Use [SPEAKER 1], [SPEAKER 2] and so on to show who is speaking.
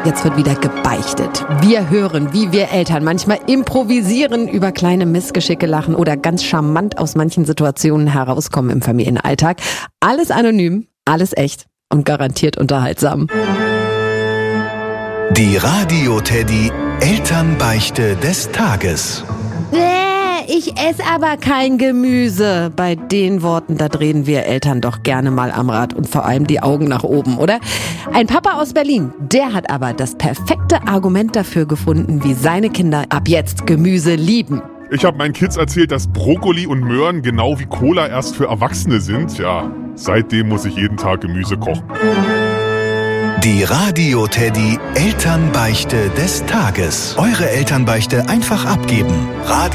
[SPEAKER 1] Jetzt wird wieder gebeichtet. Wir hören, wie wir Eltern manchmal improvisieren, über kleine Missgeschicke lachen oder ganz charmant aus manchen Situationen herauskommen im Familienalltag. Alles anonym, alles echt und garantiert unterhaltsam.
[SPEAKER 2] Die Radio-Teddy Elternbeichte des Tages.
[SPEAKER 1] Ich esse aber kein Gemüse. Bei den Worten, da drehen wir Eltern doch gerne mal am Rad und vor allem die Augen nach oben, oder? Ein Papa aus Berlin, der hat aber das perfekte Argument dafür gefunden, wie seine Kinder ab jetzt Gemüse lieben.
[SPEAKER 3] Ich habe meinen Kids erzählt, dass Brokkoli und Möhren genau wie Cola erst für Erwachsene sind. Ja, seitdem muss ich jeden Tag Gemüse kochen.
[SPEAKER 2] Die Radio-Teddy Elternbeichte des Tages. Eure Elternbeichte einfach abgeben.